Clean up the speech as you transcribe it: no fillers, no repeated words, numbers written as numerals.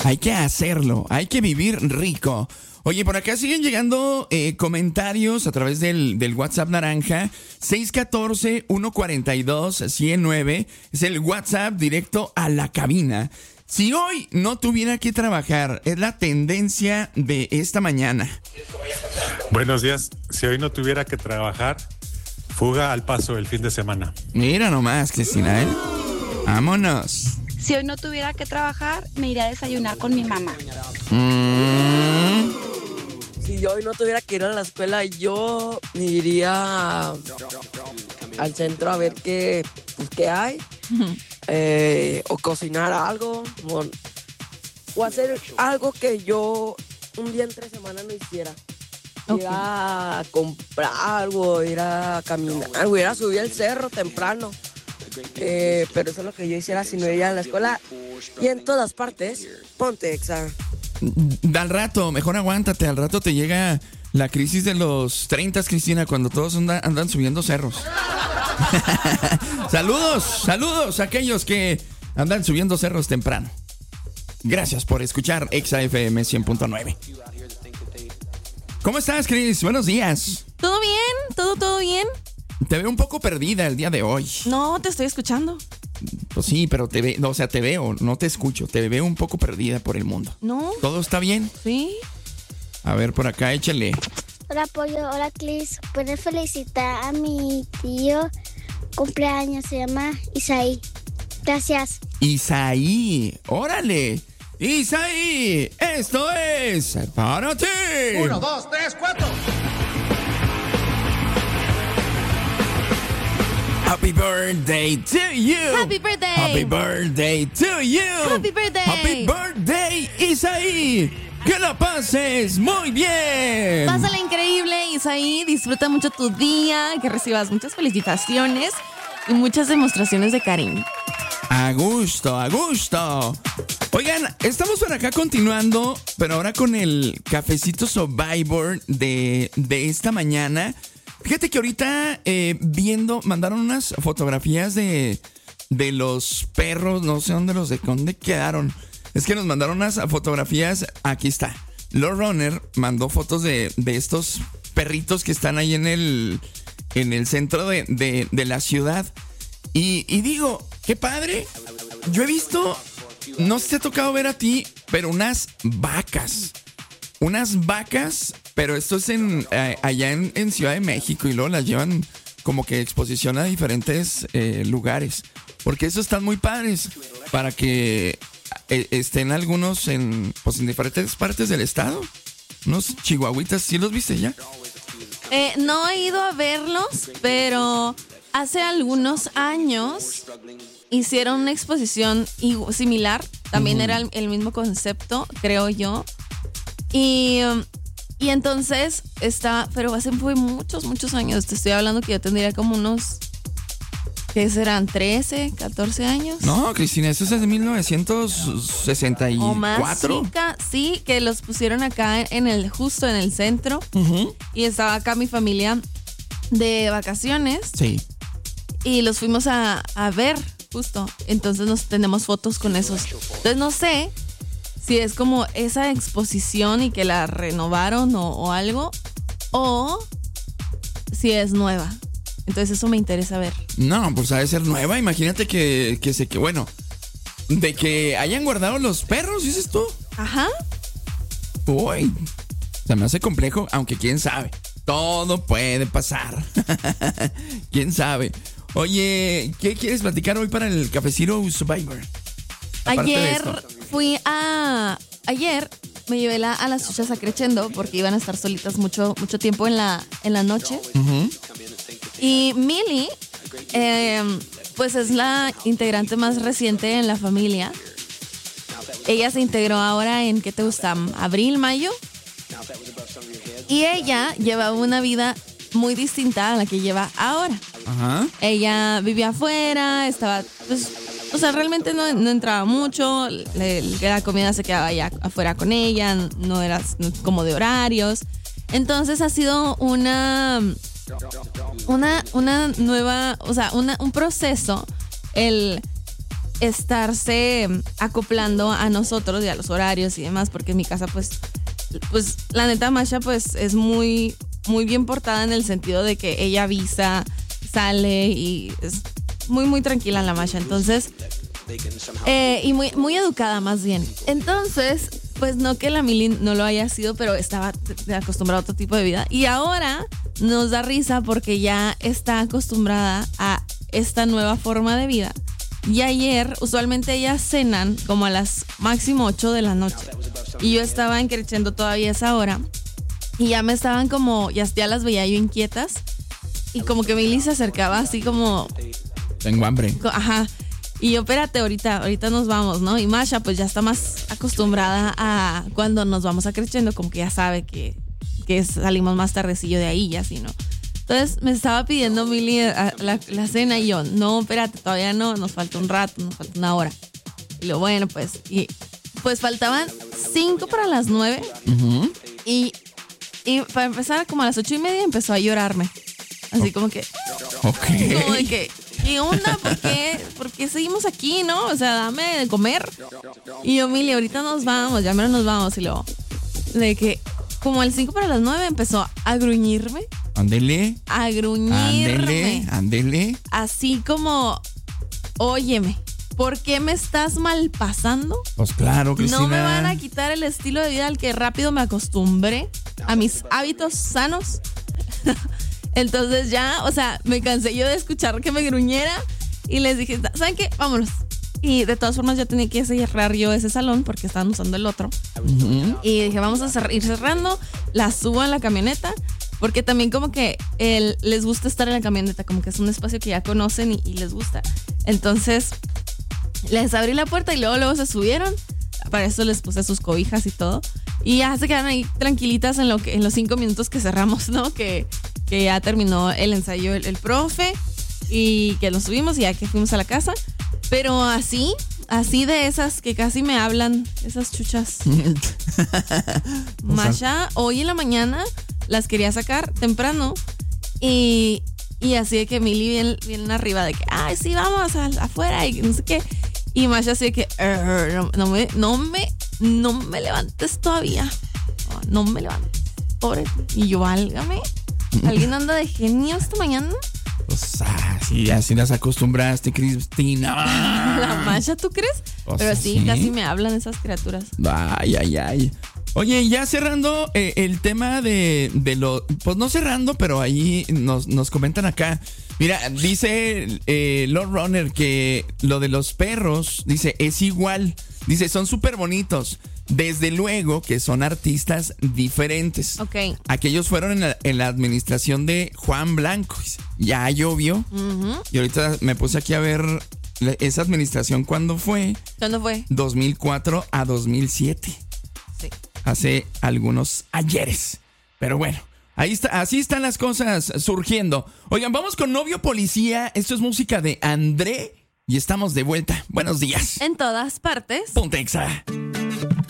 Hay que hacerlo, hay que vivir rico. Oye, por acá siguen llegando comentarios a través del WhatsApp naranja. 614-142-109 es el WhatsApp directo a la cabina. Si hoy no tuviera que trabajar, es la tendencia de esta mañana. Buenos días. Si hoy no tuviera que trabajar, fuga al Paso el fin de semana. Mira nomás, Cristina, ¿eh? Vámonos. Si hoy no tuviera que trabajar, me iría a desayunar con mi mamá. Si yo hoy no tuviera que ir a la escuela, yo me iría al centro a ver qué hay. O cocinar algo. O hacer algo que yo un día entre semana no hiciera. Ir a comprar algo, ir a caminar, ir a subir el cerro temprano. Pero eso es lo que yo hiciera si no iría a la escuela. Y en todas partes, ponte Exa. Al rato, mejor aguántate. Al rato te llega la crisis de los 30, Cristina, cuando todos andan subiendo cerros. Saludos a aquellos que andan subiendo cerros temprano. Gracias por escuchar Exa FM 100.9. ¿Cómo estás, Cris? Buenos días. ¿Todo bien? ¿Todo bien? Te veo un poco perdida el día de hoy. No, te estoy escuchando. Pues sí, pero te veo, no te escucho. Te veo un poco perdida por el mundo. No. ¿Todo está bien? Sí. A ver, por acá, échale. Hola, Pollo. Hola, Cris. ¿Puedes felicitar a mi tío? Cumpleaños, se llama Isaí. Gracias. Isaí, órale. Isaí, esto es para ti. 1, 2, 3, 4. Happy birthday to you. Happy birthday. Happy birthday to you. Happy birthday. Happy birthday, Isaí. Que la pases muy bien. Pásala increíble, Isaí. Disfruta mucho tu día. Que recibas muchas felicitaciones y muchas demostraciones de cariño. A gusto, a gusto. Oigan, estamos por acá continuando, pero ahora con el cafecito Survivor de esta mañana. Fíjate que ahorita mandaron unas fotografías de los perros, no sé dónde quedaron. Es que nos mandaron unas fotografías, aquí está. Lord Runner mandó fotos de estos perritos que están ahí en el centro de la ciudad. Y digo, qué padre. Yo he visto, no sé si te ha tocado ver a ti, pero unas vacas. Pero esto es allá en Ciudad de México y luego las llevan como que exposición a diferentes lugares. Porque esos están muy padres para que estén algunos en diferentes partes del estado. Unos chihuahuitas, ¿sí los viste ya? No he ido a verlos, pero hace algunos años hicieron una exposición similar. También era el mismo concepto, creo yo. Y entonces pero fue muchos años. Te estoy hablando que yo tendría como unos, ¿qué serán? 13, 14 años. No, Cristina, eso es de 1964. O más, sí, que los pusieron acá justo en el centro. Uh-huh. Y estaba acá mi familia de vacaciones. Sí. Y los fuimos a ver, justo. Entonces tenemos fotos con esos. Entonces no sé si es como esa exposición y que la renovaron o algo, o si es nueva. Entonces eso me interesa ver. No, pues ha de ser nueva. Imagínate que de que hayan guardado los perros, dices tú. Ajá. Uy, se me hace complejo, aunque quién sabe. Todo puede pasar. ¿Quién sabe? Oye, ¿qué quieres platicar hoy para el Cafecito Survivor? Ayer me llevé a las chuchas a Crescendo porque iban a estar solitas mucho tiempo en la noche. Uh-huh. Y Millie, pues es la integrante más reciente en la familia. Ella se integró ahora en, ¿qué te gusta? ¿Abril, mayo? Y ella llevaba una vida muy distinta a la que lleva ahora. Ajá. Ella vivía afuera, estaba, pues, o sea, realmente no entraba mucho, la comida se quedaba allá afuera con ella, no era como de horarios. Entonces ha sido una nueva, o sea, un proceso el estarse acoplando a nosotros y a los horarios y demás, porque en mi casa pues la neta Masha pues es muy, muy bien portada en el sentido de que ella avisa, sale y es muy, muy tranquila la Masha. Entonces, y muy, muy educada más bien. Entonces, pues no que la Mili no lo haya sido, pero estaba acostumbrada a otro tipo de vida. Y ahora nos da risa porque ya está acostumbrada a esta nueva forma de vida. Y ayer, usualmente ellas cenan como a las máximo 8 de la noche. Y yo estaba encrechando todavía esa hora. Y ya me estaban como, ya las veía yo inquietas. Y como que Mili se acercaba así como... Tengo hambre. Ajá. Y yo, espérate, ahorita nos vamos, ¿no? Y Masha pues ya está más acostumbrada a cuando nos vamos a creciendo, como que ya sabe que salimos más tardecillo de ahí y así, ¿no? Entonces me estaba pidiendo Mili la cena y yo, no, espérate, todavía no, nos falta un rato, nos falta una hora. Y lo bueno, pues, y pues faltaban 5 para las 9 y para empezar como a las 8:30 empezó a llorarme. Así como que... Ok. Como de que... ¿Qué onda? ¿Por qué seguimos aquí, no? O sea, dame de comer. Y yo, Mili, ahorita nos vamos, ya menos nos vamos. Y luego, de que como al 5 para las 9 empezó a gruñirme. Ándele. A gruñirme. Ándele. Así como, óyeme, ¿por qué me estás malpasando? Pues claro, Cristina. No me van a quitar el estilo de vida al que rápido me acostumbré, a mis hábitos sanos. Entonces ya, o sea, me cansé yo de escuchar que me gruñera y les dije, ¿saben qué? Vámonos. Y de todas formas ya tenía que cerrar yo ese salón porque estaban usando el otro. Y dije, vamos a ir cerrando, la subo a la camioneta, porque también como que les gusta estar en la camioneta, como que es un espacio que ya conocen y les gusta. Entonces, les abrí la puerta y luego se subieron. Para eso les puse sus cobijas y todo. Y ya se quedaron ahí tranquilitas en los 5 minutos que cerramos, ¿no? Que ya terminó el ensayo el profe y que nos subimos y ya que fuimos a la casa. Pero así de esas que casi me hablan, esas chuchas. Masha, hoy en la mañana las quería sacar temprano y así de que Mili viene arriba de que, ay, sí, vamos afuera y no sé qué. Y Masha así de que, no me levantes todavía. No me levantes, pobre. Y yo, válgame. ¿Alguien anda de genio esta mañana? Pues así las acostumbraste, Cristina. La Masha, ¿tú crees? Pues pero sí, casi me hablan esas criaturas. Ay. Oye, ya cerrando el tema de lo... Pues no cerrando, pero ahí nos comentan acá. Mira, dice Lord Runner que lo de los perros, dice, es igual. Dice, son súper bonitos. Desde luego que son artistas diferentes. Ok. Aquellos fueron en la administración de Juan Blanco. Ya llovió. Y ahorita me puse aquí a ver esa administración. ¿Cuándo fue? 2004 a 2007. Sí. Hace algunos ayeres. Pero bueno, ahí está, así están las cosas surgiendo. Oigan, vamos con Novio Policía. Esto es música de André y estamos de vuelta. Buenos días. En todas partes. Ponte Exa.